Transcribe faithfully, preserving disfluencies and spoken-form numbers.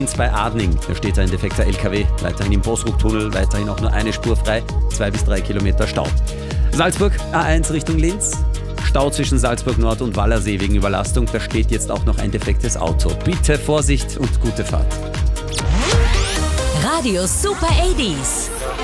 Bei Adning, da steht ein defekter L K W, weiterhin im Bosruck-Tunnel, weiterhin auch nur eine Spur frei, zwei bis drei Kilometer Stau. Salzburg, A eins Richtung Linz, Stau zwischen Salzburg Nord und Wallersee wegen Überlastung, da steht jetzt auch noch ein defektes Auto. Bitte Vorsicht und gute Fahrt. Radio Super achtzig.